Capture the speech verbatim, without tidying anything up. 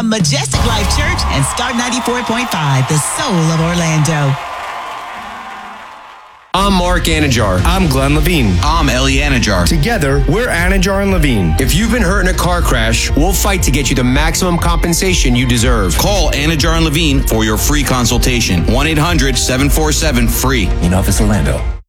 Majestic Life Church and Star ninety-four point five, the soul of Orlando. I'm Mark Anajar. I'm Glenn Levine. I'm Ellie Anajar. Together, we're Anajar and Levine. If you've been hurt in a car crash, we'll fight to get you the maximum compensation you deserve. Call Anajar and Levine for your free consultation. one eight hundred seven four seven free. In Office Orlando.